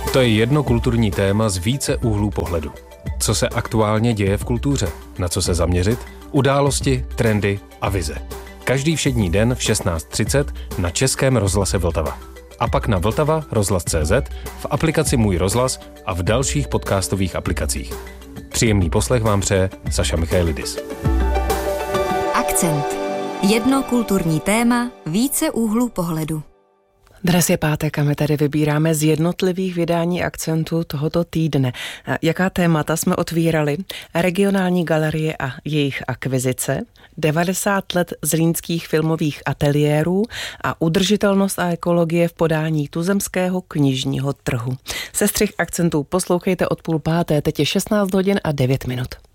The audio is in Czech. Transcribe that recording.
To je jedno kulturní téma z více úhlů pohledu. Co se aktuálně děje v kultuře? Na co se zaměřit? Události, trendy a vize. Každý všední den v 16:30 na Českém rozhlase Vltava. A pak na Vltava rozhlas.cz, v aplikaci Můj rozhlas a v dalších podcastových aplikacích. Příjemný poslech vám přeje Saša Michailidis. Akcent. Jedno kulturní téma, více úhlů pohledu. Dnes je pátek a my tady vybíráme z jednotlivých vydání Akcentu tohoto týdne. Jaká témata jsme otvírali? Regionální galerie a jejich akvizice, 90 let zlínských filmových ateliérů a udržitelnost a ekologie v podání tuzemského knižního trhu. Sestřih Akcentů poslouchejte od 4:30, teď je 16 hodin a 9 minut.